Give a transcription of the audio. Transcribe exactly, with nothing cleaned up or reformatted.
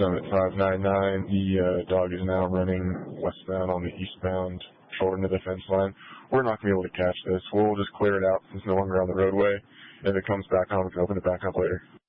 Summit five nine nine. The uh, dog is now running westbound on the eastbound shoulder into the fence line. We're not going to be able to catch this. We'll just clear it out since it's no longer on the roadway. If it comes back on, we can open it back up later.